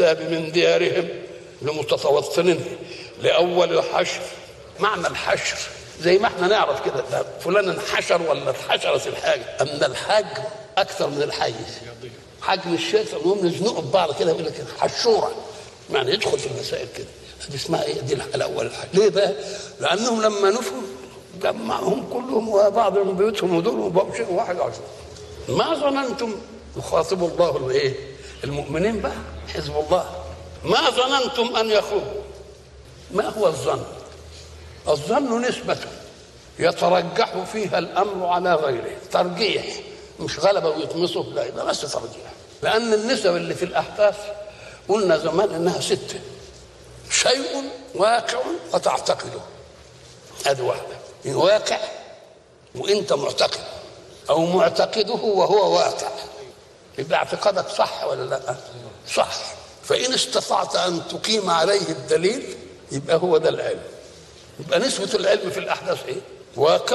الكتاب من ديارهم لمتطوطنين لأول الحشر. معنى الحشر زي ما احنا نعرف كده فلان انحشر ولا اتحشرت الحاجة، أما الحجم أكثر من الحيز. حجم الشيء فنقوم نزنقه ببعض كده يقول لك حشورة، يعني يدخل في المسائل كده. دي اسمها ايه؟ دي الأول الحاجة. ليه بقى؟ لأنهم لما نفوا جمعهم كلهم وبعض من بيوتهم ودول وبقوا شيء واحد عشر. ما ظننتم، يخاطب الله الايه؟ المؤمنين بقى حزب الله. ما ظننتم أن يخرجوا. ما هو الظن؟ الظن نسبة يترجح فيها الأمر على غيره، ترجيح، مش غلبة ويطمسه، لا، يبقى بس ترجيح. لأن النسب اللي في الأحداث قلنا زمان إنها 6: شيء واقع وتعتقده، هذه واحدة. إن واقع وإنت معتقد، أو معتقده وهو واقع، يبقى اعتقادك صح ولا لا؟ صح. فإن استطعت أن تقيم عليه الدليل يبقى هو ده العلم. يبقى نسبة العلم في الأحداث إيه؟ واقع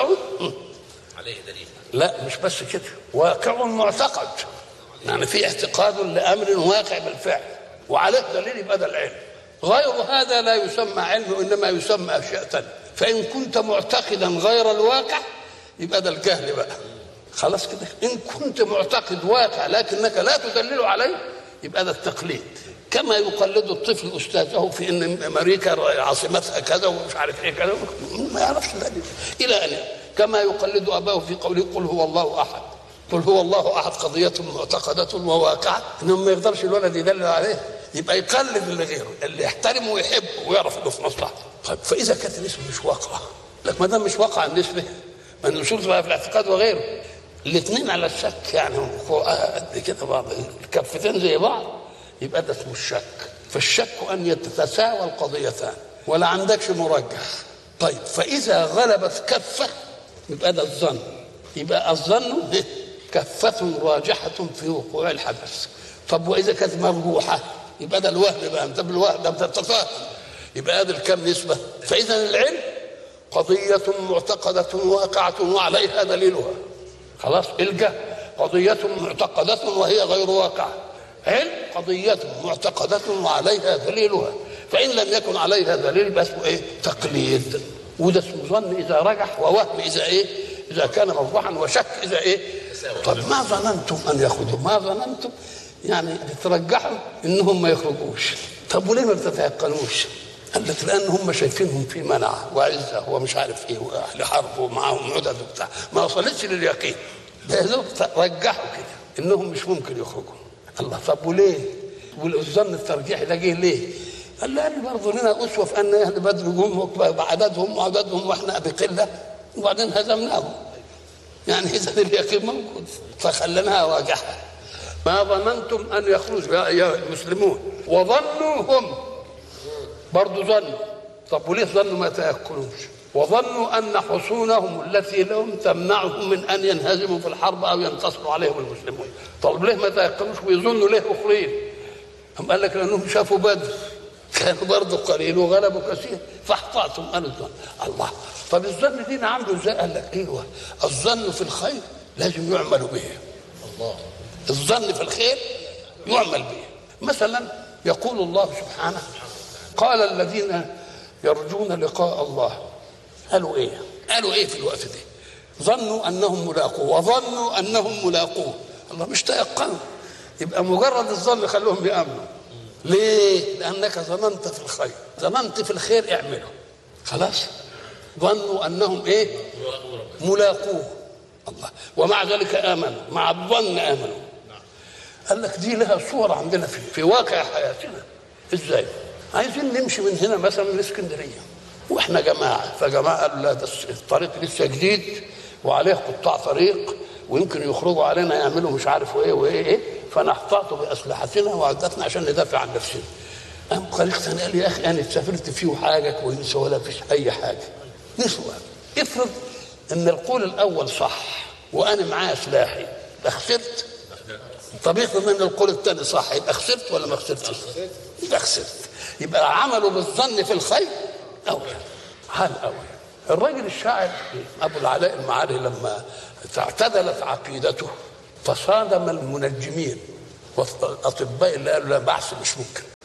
عليه دليل. لا مش بس كده، واقع معتقد، يعني في اعتقاد لأمر واقع بالفعل وعليه دليل، يبقى ده العلم. غير هذا لا يسمى علم، وإنما يسمى أشياء تانية. فإن كنت معتقدا غير الواقع يبقى ده الجهل بقى، خلاص كده. إن كنت معتقد واقع لكنك لا تدلل عليه يبقى ده التقليد. كما يقلد الطفل أستاذه في إن أمريكا عاصمتها كذا ومش عارف إيه كذا، ما يعرفش ذلك. إلى أن كما يقلد أباه في قوله قل هو الله أحد. قل هو الله أحد قضية معتقدة وواقعة، إنه ما يقدرش الولد يدلل عليه، يبقى يقلد اللي غيره، اللي يحترمه ويحبه ويعرف إنه في مصلحته. طيب فإذا كانت النسبة مش واقعة، لك ما دام مش واقعة النسبة، ما النصوص بقى في الاعتقاد وغيره الاثنين على الشك، يعني قد كده بعض الكفتين زي بعض، يبقى ده اسمه الشك. فالشك أن يتساوى القضيتان ولا عندكش مرجح. طيب فإذا غلبت كفة يبقى ده الظن. يبقى الظن كفة راجحة في وقوع الحدث. طب وإذا كانت مرجوحة يبقى ده الوهم بقى، انت بالوهم ده بتتفاهم، يبقى هذا الكم نسبة. فإذا العلم قضية معتقدة واقعة وعليها دليلها، خلاص. الجهل قضية معتقدة وهي غير واقعة. علم قضية معتقدة وعليها دليلها. فإن لم يكن عليها دليل بس ايه؟ تقليد. وده اسمه ظن إذا رجح، ووهم إذا ايه؟ إذا كان مرجوحا، وشك إذا ايه؟ طب ما ظننتم أن يخرجوا. ما ظننتم يعني بترجحوا إنهم ما يخرجوش. طب وليه ما بتتيقنوش؟ قال لك لأن هم شايفينهم في منعة وعزة ومش عارف ايه وأهل حرب ومعاهم عدد وبتاع، ما وصلتش لليقين. ده رجحوا كده إنهم مش ممكن يخرجوا. الله، طب وليه؟ والظن الترجيحي ده جه ليه؟ قال لأن برضه لنا أسوة في أن أهل بدر جم بعددهم وعددهم وإحنا بقلة وبعدين هزمناهم، يعني إذا اليقين موجود فخلناها واجحة. ما ظننتم أن يخرجوا يا المسلمون، وظنوا هم برضه ظنوا. طب وليه ظنوا ما تيقنوش؟ وظنوا أن حصونهم التي لهم تمنعهم من أن ينهزموا في الحرب أو ينتصروا عليهم المسلمون. طب ليه ما تيقنوش ويظنوا ليه أخرين؟ هم قال لك لأنهم شافوا بدر كانوا برضه قليل وغلبوا كثير فاحتاطهم قالوا الظن. الله، طب الظن دي نعمله ازاي؟ قال لك ايوه، الظن في الخير لازم يعمل به. الله، الظن في الخير يعمل به. مثلا يقول الله سبحانه قال الذين يرجون لقاء الله، قالوا ايه؟ قالوا ايه في الوقت ده؟ ظنوا انهم ملاقوه وظنوا انهم ملاقوه. الله، مش تيقنوا. يبقى مجرد الظن خلوهم يامنوا. ليه؟ لانك ظننت في الخير، ظننت في الخير اعمله، خلاص. ظنوا انهم ايه؟ ملاقوه. الله، ومع ذلك امنوا، مع الظن امنوا. قال لك دي لها صور عندنا في واقع حياتنا. ازاي؟ عايزين نمشي من هنا مثلا لاسكندريه واحنا جماعه، فجماعه قالوا لا ده الطريق لسه جديد وعليه قطاع طريق ويمكن يخرجوا علينا يعملوا مش عارف ايه وايه ايه، فنحتاطوا باسلحتنا وعدتنا عشان ندافع عن نفسنا. قام طريق ثاني قال يا اخي انا سافرت فيه حاجه كويسه ولا فيش اي حاجه. نسوا. افرض ان القول الاول صح وانا معايا سلاحي، يبقى خسرت. طب افرض ان القول الثاني صح، يبقى خسرت ولا ما خسرتش؟ يبقى خسرت. يبقى عملوا بالظن في الخير اولى، حال اولى. الراجل الشاعر ابو العلاء المعاري لما اعتدلت عقيدته تصادم المنجمين والاطباء اللي قالوا لا بعث مش ممكن،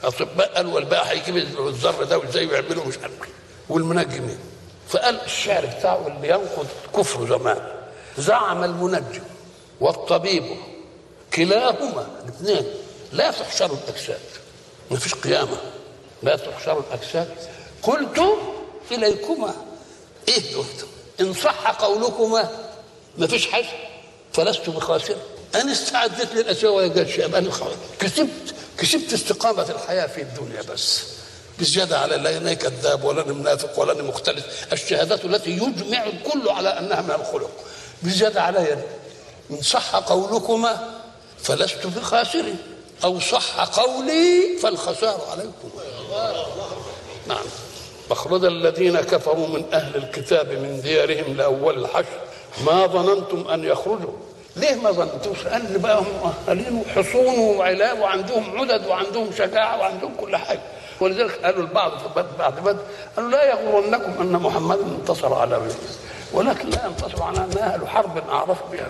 اطباء قالوا البقى هيجيب الذر ده وازاي يعملوا مش عارف، والمنجمين. فقال الشعر بتاعه اللي ينقض كفر زمان: زعم المنجم والطبيب كلاهما الاثنين لا تحشر الاجساد، ما فيش قيامه، لا تحشر الاجساد. قلت اليكما ايه دلت ان صح قولكما ما فيش حاجه فلست بخاسر. انا استعدت للاشياء ويا شباب، انا كسبت استقامه الحياه في الدنيا بس بزياده على لا انا كذاب ولا انا منافق ولا انا مختلف، الشهادات التي يجمع الكل على انها من الخلق بزياده علي. ان صح قولكما فلست بخاسر، او صح قولي فالخسار عليكم. نعم. أخرج الذين كفروا من أهل الكتاب من ديارهم لأول الحشر ما ظننتم أن يخرجوا. ليه ما ظننتوش؟ أن بقى هم مؤهلين وحصون وعلاب وعندهم عدد وعندهم شجاعة وعندهم كل حاجة. ولذلك قالوا البعض بعد بدر قالوا لا يغرنكم أن محمدا انتصر على غيره، ولكن لا ينتصر على أن أهل حرب أعرف بها.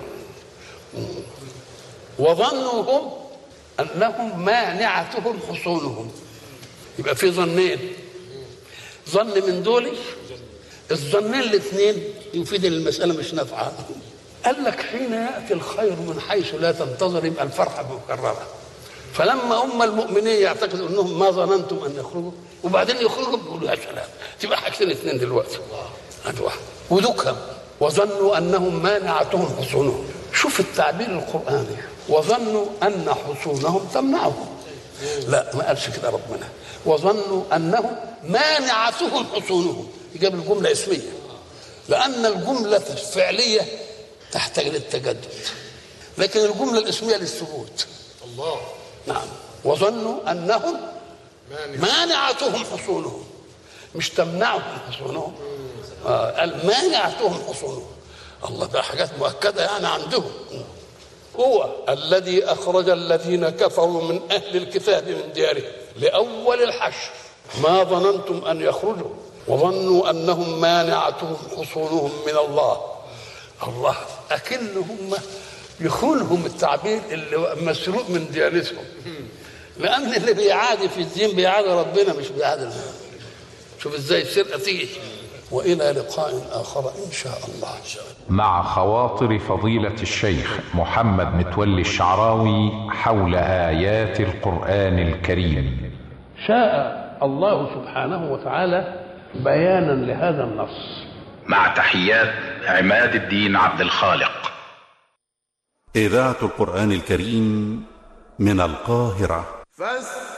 وظنوا هم أنهم مانعتهم حصونهم. يبقى في ظنين، ظن من دول الظنين الاثنين يفيد المسألة مش نافعة. قال لك حين يأتي الخير من حيث لا تنتظر يبقى الفرحة مكررة. فلما المؤمنين يعتقدوا انهم ما ظننتم ان يخرجوا وبعدين يخرجوا بيقولوا يا سلام، تبقى حاجتين اثنين دلوقتي. هذا واحد. ودكهم وظنوا انهم مانعتهم حصونهم. شوف التعبير القرآني، وظنوا ان حصونهم تمنعهم. لا ما قالش كده ربنا، وظنوا انهم مانعتهم حصونهم، جاب الجمله اسميه لان الجمله الفعليه تحتاج للتجدد، لكن الجمله الاسميه للثبوت. الله. نعم. وظنوا انهم مانعتهم حصونهم، مش تمنعهم حصونهم. قال مانعتهم حصونهم. الله، ده حاجات مؤكده يعني عندهم. هو الذي أخرج الذين كفروا من أهل الكتاب من ديارهم لأول الحشر ما ظننتم أن يخرجوا وظنوا أنهم مانعتهم حصونهم من الله. الله أكنهم يخونهم التعبير اللي مسروق من ديانتهم، لأن اللي بيعادي في الدين بيعادي ربنا مش بيعادي الله. شوف ازاي السرقة تيجي. وإلى لقاء آخر إن شاء الله. مع خواطر فضيلة الشيخ محمد متولي الشعراوي حول آيات القرآن الكريم. شاء الله سبحانه وتعالى بيانا لهذا النص. مع تحيات عماد الدين عبد الخالق. إذاعة القرآن الكريم من القاهرة.